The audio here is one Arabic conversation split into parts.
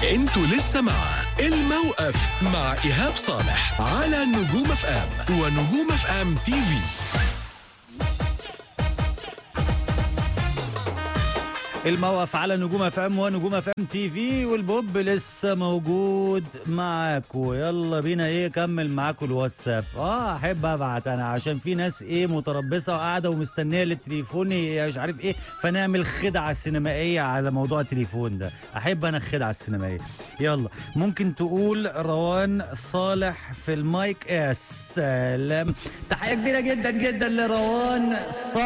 انتوا لسه مع الموقف مع إيهاب صالح على نجوم اف ام ونجوم اف ام تي في. الموقف على نجوم اف ام ونجوم اف ام تي في، والبوب لسه موجود معاكم. يلا بينا كمل معاكم الواتساب. احب ابعت انا عشان في ناس متربصه وقاعده ومستنيه للتليفون مش عارف فنعمل خدعه سينمائيه على موضوع التليفون ده. احب انا الخدعه السينمائيه. يلا ممكن تقول روان صالح في المايك. يا سلام، تحيه كبيره جدا جدا لروان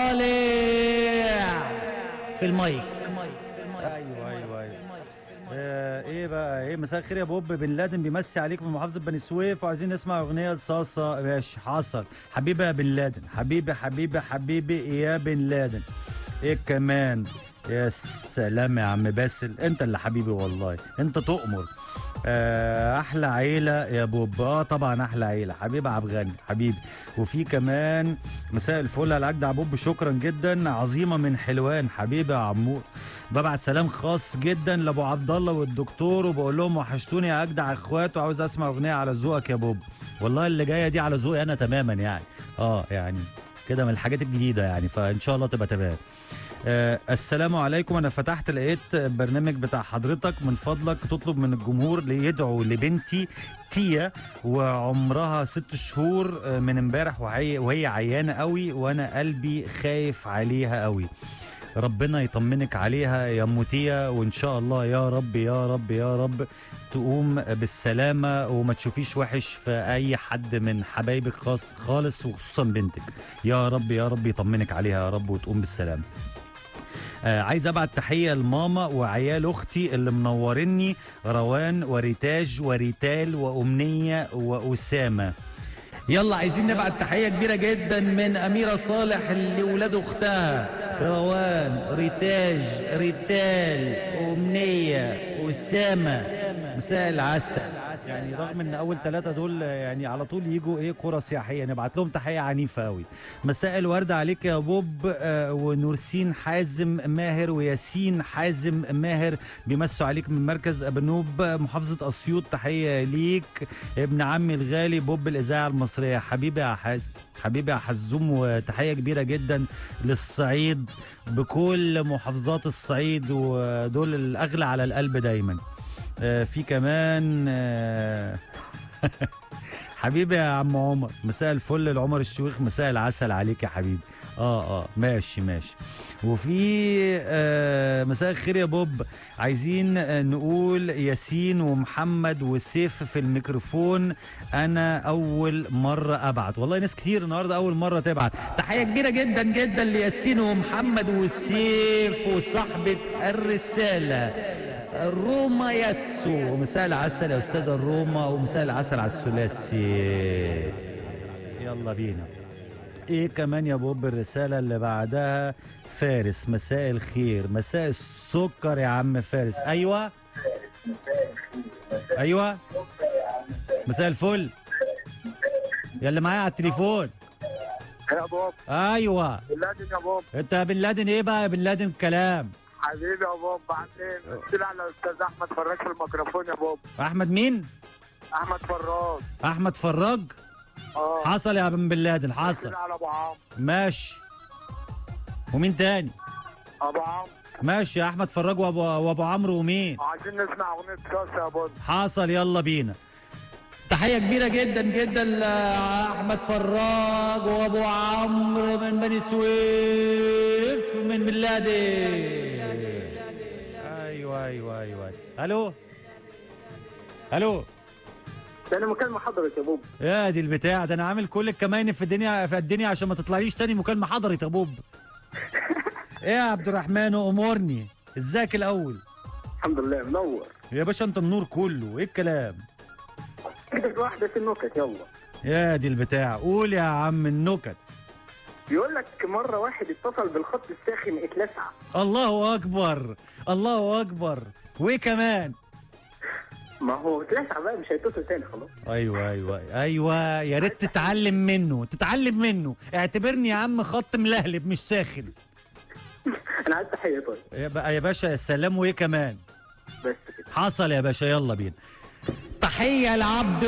صالح في المايك. ايوه مساء الخير يا بوب. بن لادن بيمسي عليك من محافظه بني سويف وعايزين نسمع اغنيه لصاصه. ماشي حصل. حبيبي يا بن لادن، حبيبي حبيبي حبيبي يا بن لادن. كمان يا سلام يا عم باسل، انت اللي حبيبي والله، انت تؤمر. احلى عيله يا بوب. طبعا احلى عيله حبيبي عبد الغني حبيبي. وفي كمان مساء الفل على اجدع بوب، شكرا جدا. عظيمه من حلوان حبيبي يا عمور. ببعت سلام خاص جدا لابو عبد الله والدكتور وبقول لهم وحشتوني يا اجدع اخوات، وعاوز اسمع اغنيه على ذوقك يا بوب. والله اللي جايه دي على ذوقي انا تماما يعني. يعني كده من الحاجات الجديده يعني، فان شاء الله تبقى تمام. السلام عليكم، انا فتحت لقيت برنامج بتاع حضرتك، من فضلك تطلب من الجمهور ليدعوا لبنتي تيا وعمرها 6 شهور من امبارح وهي عيانه قوي وانا قلبي خايف عليها قوي. ربنا يطمنك عليها يا ام تيا، وان شاء الله يا رب يا رب يا رب تقوم بالسلامه وما تشوفيش وحش في اي حد من حبايبك خالص وخصوصا بنتك. يا رب يا رب يطمنك عليها يا رب وتقوم بالسلامه. عايز ابعت تحيه لماما وعيال اختي اللي منورني، روان وريتاج وريتال وامنيه واسامه. يلا عايزين نبعت تحيه كبيره جدا من اميره صالح لاولاد اختها روان ريتاج ريتال امنيه اسامه. مساء العسل. يعني رغم ان اول 3 دول يعني على طول يجوا قرى سياحيه، نبعت لهم تحيه عنيفه قوي. مساء الورد عليك يا بوب. ونورسين حازم ماهر وياسين حازم ماهر بيمسوا عليك من مركز ابنوب محافظه اسيوط. تحيه ليك ابن عمي الغالي بوب الاذاعه المصريه. حبيبي يا حازم حبيبي يا حزوم. وتحيه كبيره جدا للصعيد بكل محافظات الصعيد، ودول الاغلى على القلب دايما. في كمان حبيبي يا عم عمر، مساء الفل لعمر الشويخ، مساء العسل عليك يا حبيبي. ماشي. وفي مساء الخير يا بوب، عايزين نقول ياسين ومحمد وسيف في الميكروفون. انا اول مره ابعت، والله ناس كتير النهارده اول مره تبعت. تحيه كبيره جدا جدا لياسين ومحمد وسيف وصاحبه الرساله روما ياسو. مساء العسل يا استاذه روما، ومساء العسل على الثلاثي. يلا بينا. كمان يا بوب الرساله اللي بعدها فارس. مساء الخير، مساء السكر يا عم فارس. ايوه مساء الفل يلا معايا على التليفون يا بوب. ايوه بن لادن يا بوب. انت يا بن لادن بقى يا بن لادن كلام حبيبي يا بوب. بعدين قلت على الاستاذ احمد فراج في الميكروفون يا بوب. احمد مين؟ احمد فراج. حصل يا بن لادن حصل. على ابو عمرو. ماشي. ومين تاني؟ ابو عمرو. ماشي يا احمد فراج وابو عمرو. ومين؟ عايزين نسمع اغنيه صاصه يا بوب. حصل. يلا بينا. تحيه كبيره جدا جدا لاحمد فراج وابو عمرو من بني سويف من بن لادن. ايوه الو ده انا مكالمه حضرت يا بوب. يا دي البتاع ده، انا عامل كل الكماين في الدنيا عشان ما تطلعليش تاني مكالمه حضرت يا بوب. يا عبد الرحمن امورني، ازيك الاول؟ الحمد لله منور يا باشا، انت النور كله. الكلام كده واحده في النكت. يلا يا دي البتاع، قول يا عم النكت. بيقول لك مره واحد اتصل بالخط الساخن اتلسع. الله اكبر الله اكبر. وايه كمان؟ ما هو اتلسع بقى، مش هيتصل تاني خلاص. ايوه يا ريت تتعلم منه. اعتبرني يا عم خط ملهلب مش ساخن. انا عايز تحيه طيب. يا باشا السلام. وايه كمان؟ بس كده. حصل يا باشا، يلا بينا. تحية لعبد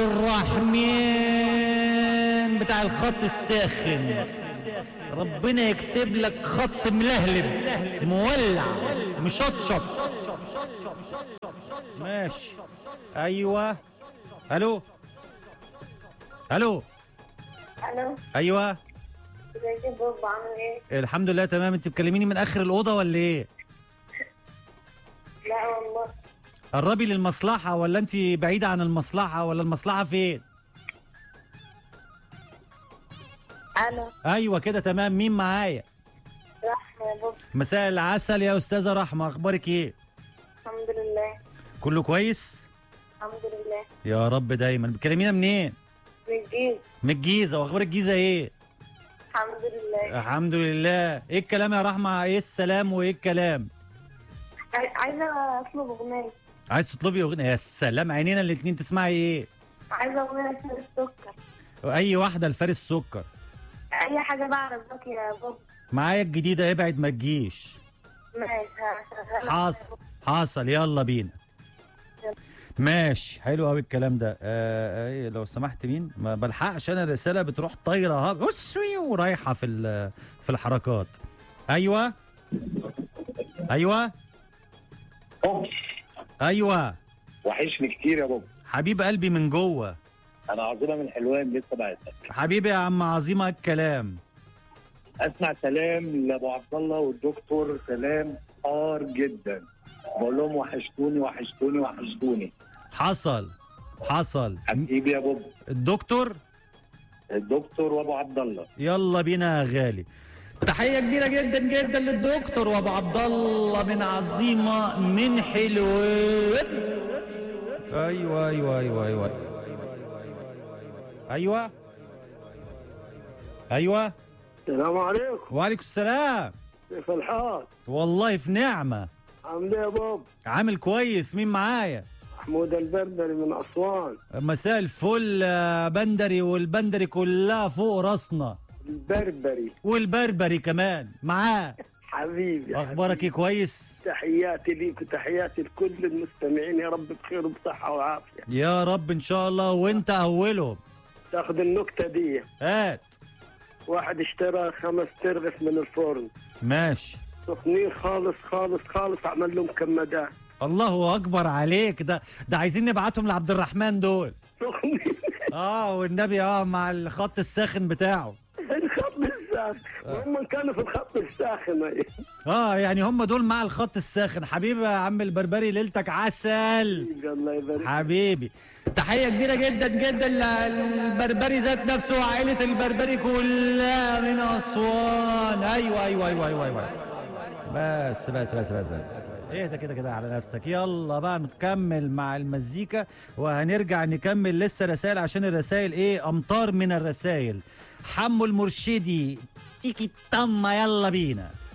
الرحمن بتاع الخط الساخن، ربنا يكتب لك خط ملهلب مولع مشطشط. ماشي. ايوه. الو. الو. ايوه. ازيك يا بابا، عامل ايه؟ الحمد لله تمام. انت بتكلميني من اخر الاوضه ولا ايه؟ لا والله. قربي للمصلحه ولا انت بعيده عن المصلحه ولا المصلحه فين؟ الو. ايوه كده تمام. مين معايا؟ رحمة يا بابا. مساء العسل يا استاذه رحمه، اخبارك ايه؟ الحمد لله. كله كويس؟ الحمد لله. يا رب دايما. بتكلمينا منين؟ بنجيب. من الجيزه. واخبار الجيزه ايه؟ الحمد لله. الحمد لله. ايه الكلام يا رحمه؟ ايه السلام وايه الكلام؟ عايزة اطلب اغنية. عايز تطلبي اغنيه؟ يا سلام، عينينا الاتنين. تسمعي ايه؟ عايزة اغنية فيها السكر. اي واحده لفارس سكر. اي حاجة بقى عربك يا بابا. معايا الجديده ابعد ما تجيش. ماشي هشغلها. حاصل يلا بينا. ماشي، حلو قوي الكلام ده. لو سمحت مين؟ ما بلحقش انا، الرساله بتروح طايره ورايحه في الحركات. ايوه. ايوه. ايوه. وحشني كتير يا بابا. حبيب قلبي من جوه. انا عظيمه من حلوان لسه بعتك. حبيبي يا عم عظيمه الكلام. اسمع سلام لابو عبد الله والدكتور، سلام حار جدا، بقول لهم وحشتوني وحشتوني وحشتوني. حصل. حبيبي يا بابا. الدكتور وابو عبد الله. يلا بينا يا غالي. تحية كبيرة جدا جدا للدكتور وابو عبد الله من عظيمة من حلوان. ايوه ايوه ايوه ايوه ايوه ايوه. السلام عليكم. وعليكم السلام. كيف الحال؟ والله في نعمة. عامل ايه يا بابا؟ عامل كويس. مين معايا؟ محمود البربري من اسوان. مساء الفل يا بندري، والبندري كلها فوق راسنا. البربري والبربري كمان معاه. حبيبي. اخبارك ايه؟ كويس. تحياتي ليك وتحياتي لكل المستمعين، يا رب بخير وبصحة وعافية. يا رب ان شاء الله، وانت اولهم. تاخذ النكتة دي. هات. واحد اشترى 5 ترغف من الفرن، ماشي. سخنين خالص خالص خالص، عمل لهم كمادات. الله اكبر عليك. ده عايزين نبعتهم لعبد الرحمن دول. سخنين. والنبي مع الخط الساخن بتاعه. الخط الساخن، هم كانوا في الخط الساخن. يعني هم دول مع الخط الساخن. حبيبي يا عم البربري، ليلتك عسل. الله يبارك. حبيبي. تحية كبيرة جدا جدا للبربري ذات نفسه وعائلة البربري كلها من أسوان. أيوة أيوة أيوة أيوة أيوة. بس اهدى كده على نفسك. يلا بقى نكمل مع المزيكا وهنرجع نكمل لسه رسائل، عشان الرسائل أمطار من الرسائل. حمو المرشدي تيكي طمة. يلا بينا.